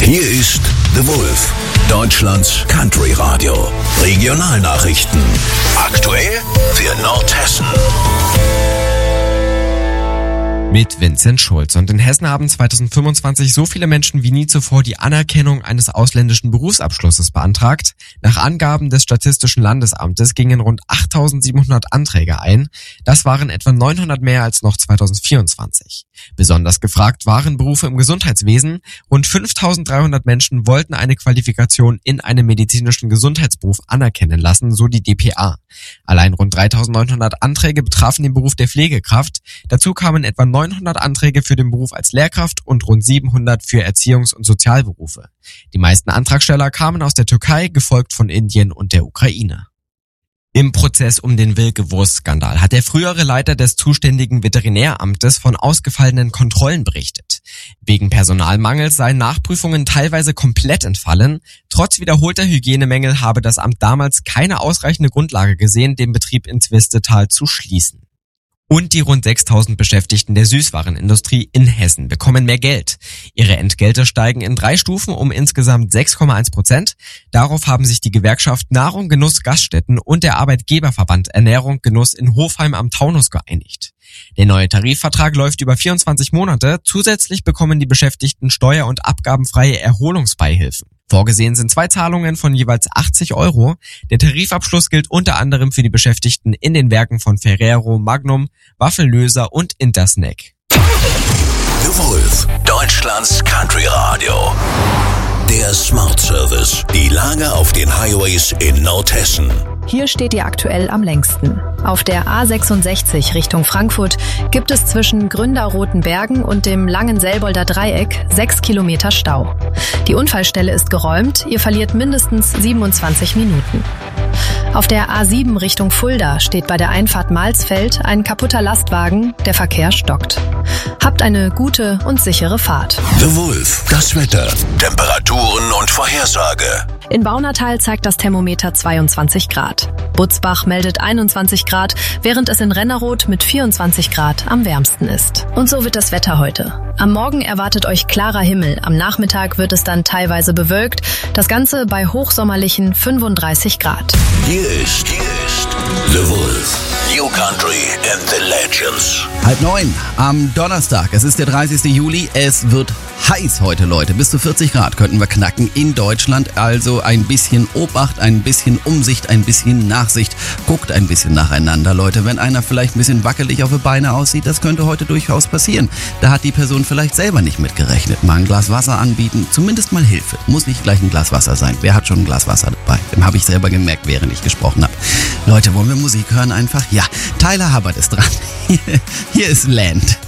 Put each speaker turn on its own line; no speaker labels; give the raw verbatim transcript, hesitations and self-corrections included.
Hier ist The Wolf, Deutschlands Country Radio. Regionalnachrichten. Aktuell für Nordhessen.
Mit Vincent Schulz. Und in Hessen haben zwanzig fünfundzwanzig so viele Menschen wie nie zuvor die Anerkennung eines ausländischen Berufsabschlusses beantragt. Nach Angaben des Statistischen Landesamtes gingen rund achttausendsiebenhundert Anträge ein. Das waren etwa neunhundert mehr als noch zwanzig vierundzwanzig. Besonders gefragt waren Berufe im Gesundheitswesen. Rund fünftausenddreihundert Menschen wollten eine Qualifikation in einem medizinischen Gesundheitsberuf anerkennen lassen, so die D P A. Allein rund dreitausendneunhundert Anträge betrafen den Beruf der Pflegekraft. Dazu kamen etwa neunhundert Anträge für den Beruf als Lehrkraft und rund siebenhundert für Erziehungs- und Sozialberufe. Die meisten Antragsteller kamen aus der Türkei, gefolgt von Indien und der Ukraine. Im Prozess um den Wilke-Wurst-Skandal hat der frühere Leiter des zuständigen Veterinäramtes von ausgefallenen Kontrollen berichtet. Wegen Personalmangels seien Nachprüfungen teilweise komplett entfallen. Trotz wiederholter Hygienemängel habe das Amt damals keine ausreichende Grundlage gesehen, den Betrieb in Twistetal zu schließen. Und die rund sechstausend Beschäftigten der Süßwarenindustrie in Hessen bekommen mehr Geld. Ihre Entgelte steigen in drei Stufen um insgesamt sechs Komma eins Prozent. Darauf haben sich die Gewerkschaft Nahrung, Genuss, Gaststätten und der Arbeitgeberverband Ernährung, Genuss in Hofheim am Taunus geeinigt. Der neue Tarifvertrag läuft über vierundzwanzig Monate. Zusätzlich bekommen die Beschäftigten steuer- und abgabenfreie Erholungsbeihilfen. Vorgesehen sind zwei Zahlungen von jeweils achtzig Euro. Der Tarifabschluss gilt unter anderem für die Beschäftigten in den Werken von Ferrero, Magnum, Waffellöser und Intersnack.
The Wolf, Deutschlands Country Radio. Der Smart Service. Die Lage auf den Highways in Nordhessen.
Hier steht ihr aktuell am längsten. Auf der A sechsundsechzig Richtung Frankfurt gibt es zwischen Gründerrotenbergen und dem langen Selbolder Dreieck sechs Kilometer Stau. Die Unfallstelle ist geräumt, ihr verliert mindestens siebenundzwanzig Minuten. Auf der A sieben Richtung Fulda steht bei der Einfahrt Malsfeld ein kaputter Lastwagen, der Verkehr stockt. Habt eine gute und sichere Fahrt.
The Wolf, das Wetter, Temperaturen und Vorhersage.
In Baunatal zeigt das Thermometer zweiundzwanzig Grad. Butzbach meldet einundzwanzig Grad, während es in Renneroth mit vierundzwanzig Grad am wärmsten ist. Und so wird das Wetter heute. Am Morgen erwartet euch klarer Himmel, am Nachmittag wird es dann teilweise bewölkt, das Ganze bei hochsommerlichen fünfunddreißig Grad.
Hier ist, hier ist The Wolf. New Country and the Legends.
Halb neun am Donnerstag. Es ist der dreißigste Juli. Es wird heiß heute, Leute. Bis zu vierzig Grad könnten wir knacken in Deutschland. Also ein bisschen Obacht, ein bisschen Umsicht, ein bisschen Nachsicht. Guckt ein bisschen nacheinander, Leute. Wenn einer vielleicht ein bisschen wackelig auf die Beine aussieht, das könnte heute durchaus passieren. Da hat die Person vielleicht selber nicht mitgerechnet. Mal ein Glas Wasser anbieten, zumindest mal Hilfe. Muss nicht gleich ein Glas Wasser sein. Wer hat schon ein Glas Wasser dabei? Dem habe ich selber gemerkt, während ich gesprochen habe. Leute, wollen wir Musik hören einfach? Ja, Tyler Hubbard ist dran. Hier ist Land.